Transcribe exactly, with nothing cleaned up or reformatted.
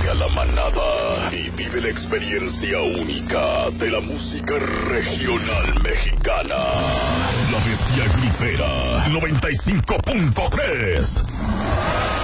a la manada y vive la experiencia única de la música regional mexicana. La Bestia Grupera noventa y cinco punto tres.